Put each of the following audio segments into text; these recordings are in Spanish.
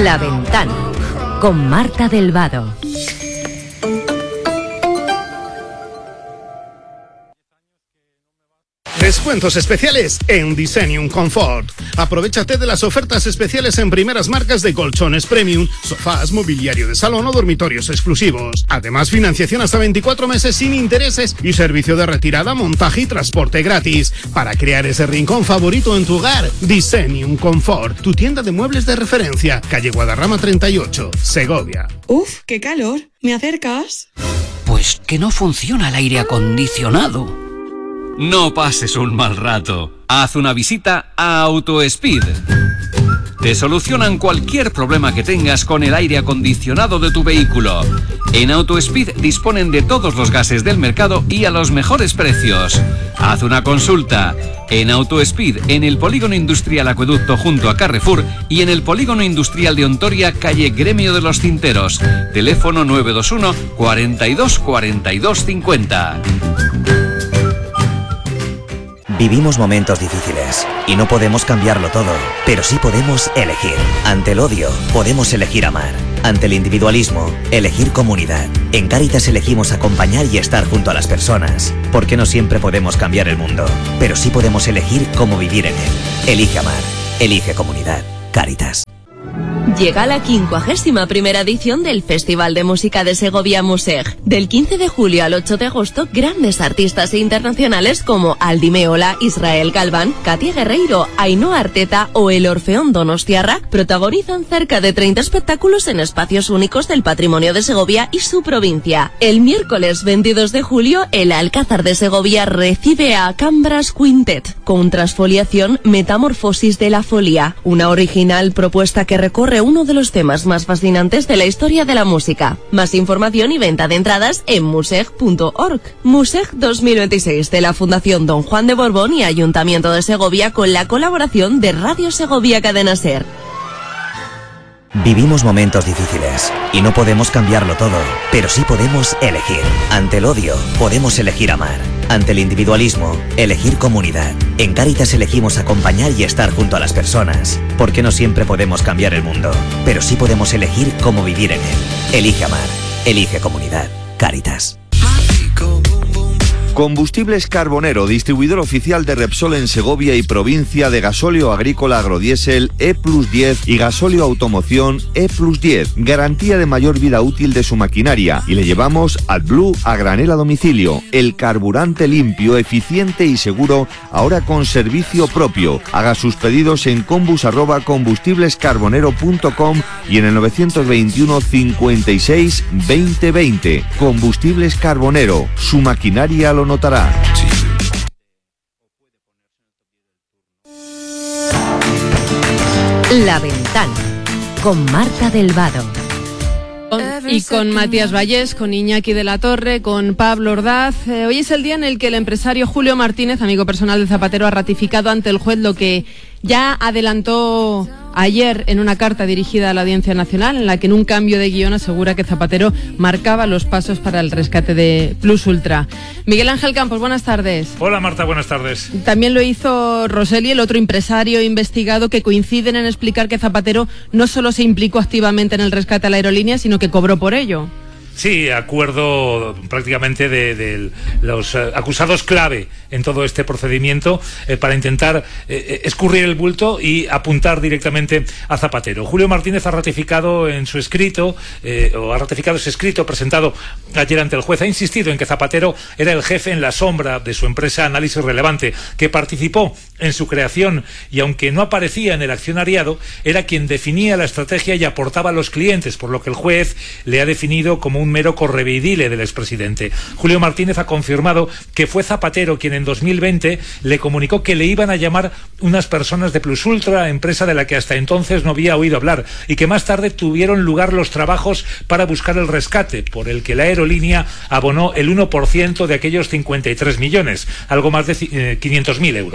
La Ventana, con Marta del Vado. Descuentos especiales en Designium Comfort. Aprovechate de las ofertas especiales en primeras marcas de colchones premium, sofás, mobiliario de salón o dormitorios exclusivos. Además, financiación hasta 24 meses sin intereses y servicio de retirada, montaje y transporte gratis. Para crear ese rincón favorito en tu hogar, Designium Comfort, tu tienda de muebles de referencia. Calle Guadarrama 38, Segovia. Uf, qué calor. ¿Me acercas? Pues que no funciona el aire acondicionado. No pases un mal rato. Haz una visita a AutoSpeed. Te solucionan cualquier problema que tengas con el aire acondicionado de tu vehículo. En AutoSpeed disponen de todos los gases del mercado y a los mejores precios. Haz una consulta. En AutoSpeed, en el Polígono Industrial Acueducto junto a Carrefour y en el Polígono Industrial de Ontoria, calle Gremio de los Cinteros. Teléfono 921 42 42 50. Vivimos momentos difíciles y no podemos cambiarlo todo, pero sí podemos elegir. Ante el odio, podemos elegir amar. Ante el individualismo, elegir comunidad. En Cáritas elegimos acompañar y estar junto a las personas, porque no siempre podemos cambiar el mundo, pero sí podemos elegir cómo vivir en él. Elige amar, elige comunidad. Cáritas. Llega la 51ª edición del Festival de Música de Segovia Museg. Del 15 de julio al 8 de agosto, grandes artistas internacionales como Aldi Meola, Israel Galván, Katia Guerreiro, Ainhoa Arteta o el Orfeón Donostiarra protagonizan cerca de 30 espectáculos en espacios únicos del patrimonio de Segovia y su provincia. El miércoles 22 de julio, el Alcázar de Segovia recibe a Cambras Quintet con Transfoliación Metamorfosis de la Folia, una original propuesta que recorre uno de los temas más fascinantes de la historia de la música. Más información y venta de entradas en museg.org. Museg 2026 de la Fundación Don Juan de Borbón y Ayuntamiento de Segovia con la colaboración de Radio Segovia Cadena Ser. Vivimos momentos difíciles y no podemos cambiarlo todo, pero sí podemos elegir. Ante el odio, podemos elegir amar. Ante el individualismo, elegir comunidad. En Cáritas elegimos acompañar y estar junto a las personas, porque no siempre podemos cambiar el mundo, pero sí podemos elegir cómo vivir en él. Elige amar, elige comunidad. Cáritas. Combustibles Carbonero, distribuidor oficial de Repsol en Segovia y provincia, de gasóleo agrícola agrodiésel E+10 y gasóleo automoción E+10. Garantía de mayor vida útil de su maquinaria. Y le llevamos AdBlue a granel a domicilio. El carburante limpio, eficiente y seguro, ahora con servicio propio. Haga sus pedidos en combus@combustiblescarbonero.com y en el 921 56 20 20. Combustibles Carbonero, su maquinaria lo notará. La Ventana, con Marta del Vado. Y con Matías Vallés, con Iñaki de la Torre, con Pablo Ordaz. Hoy es el día en el que el empresario Julio Martínez, amigo personal de Zapatero, ha ratificado ante el juez lo que ya adelantó ayer en una carta dirigida a la Audiencia Nacional, en la que en un cambio de guión asegura que Zapatero marcaba los pasos para el rescate de Plus Ultra. Miguel Ángel Campos, buenas tardes. Hola Marta, buenas tardes. También lo hizo Roseli, el otro empresario investigado, que coinciden en explicar que Zapatero no solo se implicó activamente en el rescate a la aerolínea, sino que cobró por ello. Sí, acuerdo prácticamente de los acusados clave en todo este procedimiento para intentar escurrir el bulto y apuntar directamente a Zapatero. Julio Martínez ha ratificado en su escrito, ese escrito presentado ayer ante el juez, ha insistido en que Zapatero era el jefe en la sombra de su empresa Análisis Relevante, que participó en su creación y aunque no aparecía en el accionariado, era quien definía la estrategia y aportaba a los clientes, por lo que el juez le ha definido como un mero correveidile del expresidente. Julio Martínez ha confirmado que fue Zapatero quien en 2020 le comunicó que le iban a llamar unas personas de Plus Ultra, empresa de la que hasta entonces no había oído hablar, y que más tarde tuvieron lugar los trabajos para buscar el rescate, por el que la aerolínea abonó el 1% de aquellos 53 millones, algo más de 500.000 euros.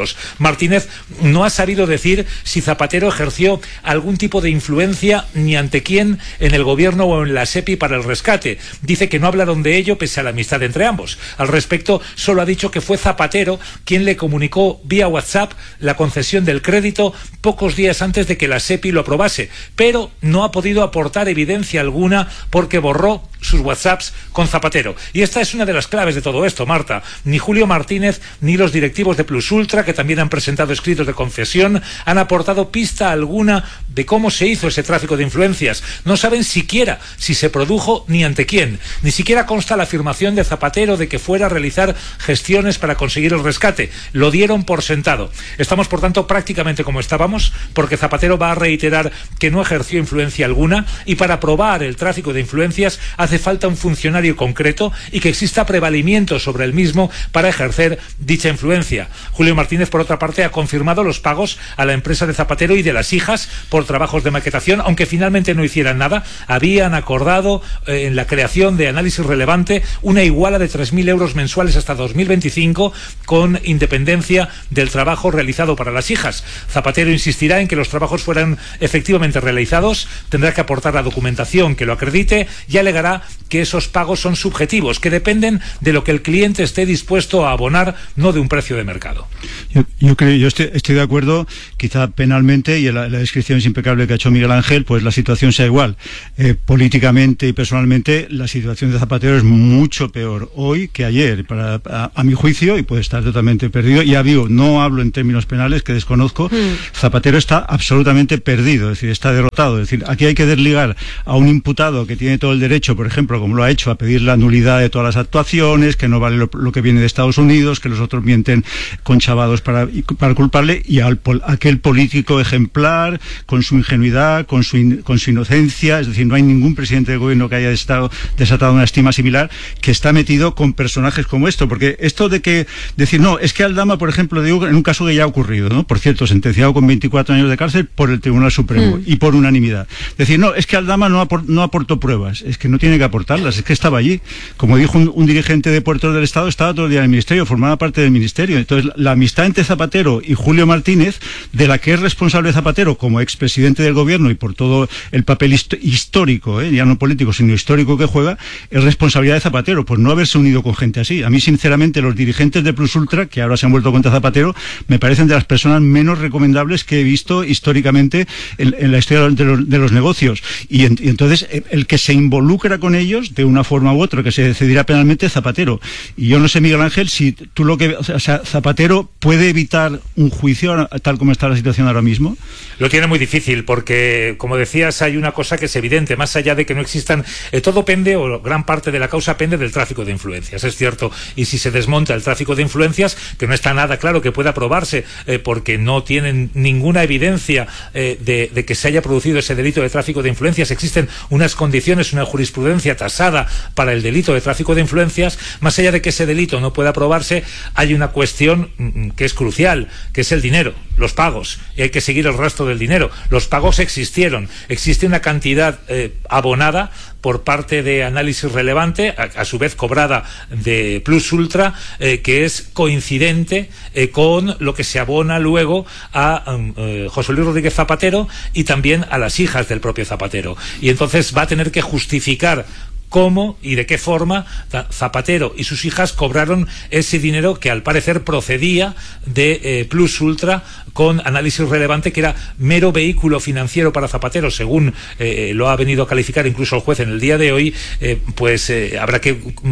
Martínez no ha sabido decir si Zapatero ejerció algún tipo de influencia ni ante quién en el gobierno o en la SEPI para el rescate. Dice que no hablaron de ello pese a la amistad entre ambos. Al respecto, solo ha dicho que fue Zapatero quien le comunicó vía WhatsApp la concesión del crédito pocos días antes de que la SEPI lo aprobase, pero no ha podido aportar evidencia alguna porque borró sus WhatsApps con Zapatero. Y esta es una de las claves de todo esto, Marta. Ni Julio Martínez ni los directivos de Plus Ultra, que también han presentado escritos de confesión, han aportado pista alguna de cómo se hizo ese tráfico de influencias. No saben siquiera si se produjo ni ante quién. Ni siquiera consta la afirmación de Zapatero de que fuera a realizar gestiones para conseguir el rescate. Lo dieron por sentado. Estamos, por tanto, prácticamente como estábamos, porque Zapatero va a reiterar que no ejerció influencia alguna, y para probar el tráfico de influencias hace falta un funcionario concreto y que exista prevalimiento sobre el mismo para ejercer dicha influencia. Julio Martínez, por otra parte, ha confirmado los pagos a la empresa de Zapatero y de las hijas por trabajos de maquetación, aunque finalmente no hicieran nada. Habían acordado en la creación de Análisis Relevante una iguala de 3.000 euros mensuales hasta 2025, con independencia del trabajo realizado para las hijas. Zapatero insistirá en que los trabajos fueran efectivamente realizados, tendrá que aportar la documentación que lo acredite y alegará que esos pagos son subjetivos, que dependen de lo que el cliente esté dispuesto a abonar, no de un precio de mercado. Yo estoy de acuerdo, quizá penalmente, y la descripción es impecable que ha hecho Miguel Ángel, pues la situación sea igual. Políticamente y personalmente, la situación de Zapatero es mucho peor hoy que ayer, a mi juicio, y puede estar totalmente perdido. Ya digo, no hablo en términos penales, que desconozco. Zapatero está absolutamente perdido, es decir, está derrotado. Es decir, aquí hay que desligar a un imputado que tiene todo el derecho, por ejemplo, como lo ha hecho, a pedir la nulidad de todas las actuaciones, que no vale lo que viene de Estados Unidos, que los otros mienten con chavados para culparle, y a aquel político ejemplar, con su ingenuidad, con su inocencia. Es decir, no hay ningún presidente de gobierno que haya desatado una estima similar, que está metido con personajes como esto, porque esto de que decir, no, es que Aldama, por ejemplo, digo, en un caso que ya ha ocurrido, ¿no? Por cierto, sentenciado con 24 años de cárcel por el Tribunal Supremo y por unanimidad. Decir, no, es que Aldama no aportó pruebas, es que no tiene que aportarlas, es que estaba allí. Como dijo un dirigente de Puertos del Estado, estaba todo el día en el Ministerio, formaba parte del Ministerio. Entonces, la amistad entre Zapatero y Julio Martínez, de la que es responsable Zapatero como expresidente del gobierno y por todo el papel histórico, ya no político, sino histórico que juega, es responsabilidad de Zapatero, por no haberse unido con gente así. A mí, sinceramente, los dirigentes de Plus Ultra, que ahora se han vuelto contra Zapatero, me parecen de las personas menos recomendables que he visto históricamente en la historia de los negocios. Y entonces, el que se involucra con ellos, de una forma u otra, que se decidirá penalmente, Zapatero. Y yo no sé, Miguel Ángel, si tú Zapatero puede evitar un juicio tal como está la situación ahora mismo. Lo tiene muy difícil porque, como decías, hay una cosa que es evidente, más allá de que no existan, todo pende, o gran parte de la causa pende del tráfico de influencias, es cierto, y si se desmonta el tráfico de influencias, que no está nada claro que pueda probarse, porque no tienen ninguna evidencia de que se haya producido ese delito de tráfico de influencias, existen unas condiciones, una jurisprudencia tasada para el delito de tráfico de influencias. Más allá de que ese delito no pueda probarse, hay una cuestión que es crucial, que es el dinero, los pagos, y hay que seguir el rastro del dinero. Los pagos existieron, existe una cantidad abonada por parte de Análisis Relevante, a su vez cobrada de Plus Ultra, que es coincidente con lo que se abona luego a José Luis Rodríguez Zapatero y también a las hijas del propio Zapatero. Y entonces va a tener que justificar cómo y de qué forma Zapatero y sus hijas cobraron ese dinero que al parecer procedía de Plus Ultra con Análisis Relevante, que era mero vehículo financiero para Zapatero, según lo ha venido a calificar incluso el juez en el día de hoy. Habrá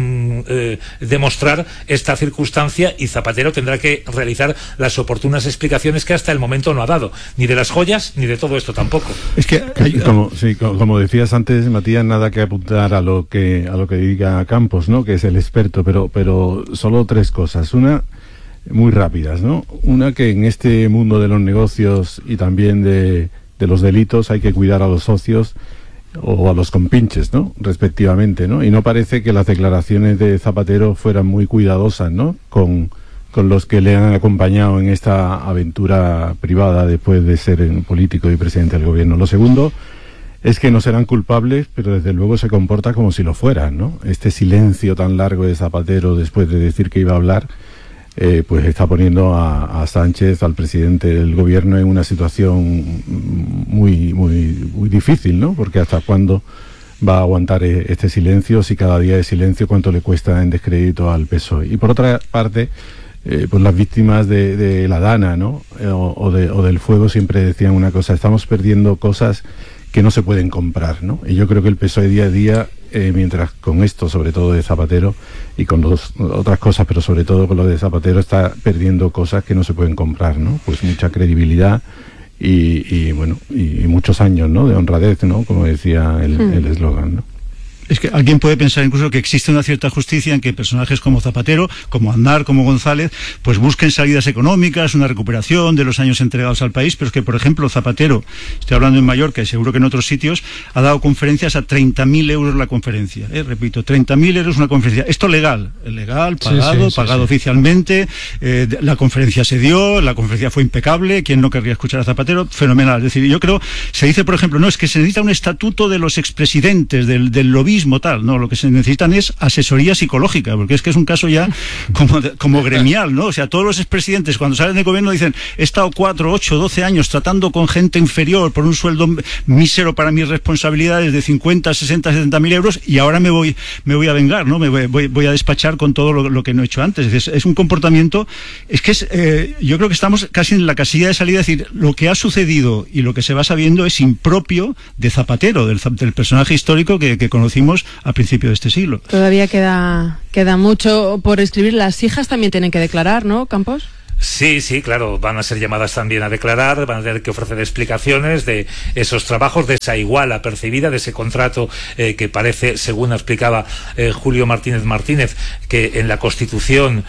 que demostrar esta circunstancia y Zapatero tendrá que realizar las oportunas explicaciones que hasta el momento no ha dado, ni de las joyas ni de todo esto tampoco. Es que como decías antes, Matías, nada que apuntar a lo que diga Campos, ¿no? Que es el experto, pero solo tres cosas. Una, muy rápidas, ¿no? Una, que en este mundo de los negocios y también de los delitos hay que cuidar a los socios o a los compinches, ¿no? Respectivamente, ¿no? Y no parece que las declaraciones de Zapatero fueran muy cuidadosas, ¿no? Con los que le han acompañado en esta aventura privada después de ser político y presidente del gobierno. Lo segundo es que no serán culpables, pero desde luego se comporta como si lo fueran, ¿no? Este silencio tan largo de Zapatero después de decir que iba a hablar pues está poniendo a Sánchez, al presidente del gobierno, en una situación muy, muy, muy difícil, ¿no? Porque hasta cuándo va a aguantar este silencio, si cada día de silencio, cuánto le cuesta en descrédito al PSOE. Y por otra parte, pues las víctimas de la Dana, ¿no? o del fuego siempre decían una cosa: estamos perdiendo cosas que no se pueden comprar, ¿no? Y yo creo que el PSOE día a día, mientras con esto, sobre todo de Zapatero, y con otras cosas, pero sobre todo con lo de Zapatero, está perdiendo cosas que no se pueden comprar, ¿no? Pues mucha credibilidad y muchos años, ¿no? De honradez, ¿no? Como decía el eslogan, ¿no? Es que alguien puede pensar incluso que existe una cierta justicia en que personajes como Zapatero, como Aznar, como González, pues busquen salidas económicas, una recuperación de los años entregados al país, pero es que, por ejemplo, Zapatero, estoy hablando en Mallorca y seguro que en otros sitios, ha dado conferencias a 30.000 euros la conferencia. Repito, 30.000 euros una conferencia. Esto legal, pagado oficialmente, la conferencia se dio, la conferencia fue impecable, ¿quién no querría escuchar a Zapatero? Fenomenal. Es decir, yo creo, se dice, por ejemplo, no, es que se necesita un estatuto de los expresidentes, del lobismo, tal, no, lo que se necesitan es asesoría psicológica, porque es que es un caso ya como gremial, ¿no? O sea, todos los expresidentes cuando salen del gobierno dicen: he estado 4, 8, 12 años tratando con gente inferior por un sueldo mísero para mis responsabilidades de 50, 60, 70.000 euros y ahora me voy a vengar, ¿no? Voy a despachar con todo lo que no he hecho antes. Es un comportamiento, es que yo creo que estamos casi en la casilla de salida, es decir, lo que ha sucedido y lo que se va sabiendo es impropio de Zapatero, del personaje histórico que conocimos a principio de este siglo. Todavía queda mucho por escribir. Las hijas también tienen que declarar, ¿no, Campos? Sí, claro, van a ser llamadas también a declarar, van a tener que ofrecer explicaciones de esos trabajos, de esa iguala percibida, de ese contrato que parece, según explicaba Julio Martínez, que en la Constitución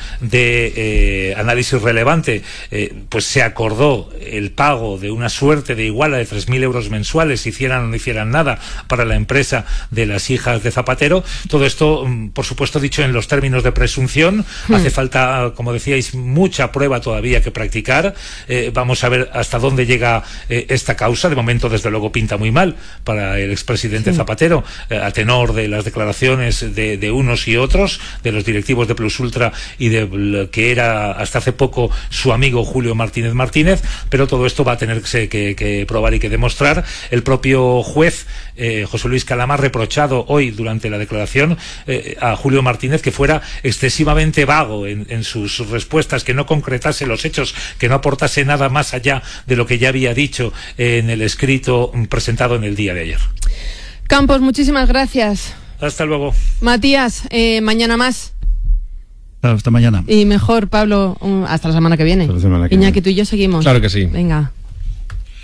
de análisis relevante pues se acordó el pago de una suerte de iguala de 3.000 euros mensuales, hicieran o no hicieran nada, para la empresa de las hijas de Zapatero. Todo esto, por supuesto, dicho en los términos de presunción. Hace falta, como decíais, mucha prueba todavía que practicar. Vamos a ver hasta dónde llega esta causa. De momento, desde luego, pinta muy mal para el expresidente Zapatero, a tenor de las declaraciones de unos y otros, de los directivos de Plus Ultra y de lo que era hasta hace poco su amigo Julio Martínez, pero todo esto va a tener que probar y que demostrar. El propio juez, José Luis Calama, ha reprochado hoy durante la declaración a Julio Martínez que fuera excesivamente vago en sus respuestas, que no concretase los hechos, que no aportase nada más allá de lo que ya había dicho en el escrito presentado en el día de ayer. Campos, muchísimas gracias. Hasta luego. Matías, mañana más. Hasta mañana. Y mejor, Pablo, hasta la semana que viene. Hasta la semana que Iñaki, viene. tú y yo seguimos. Claro que sí. Venga.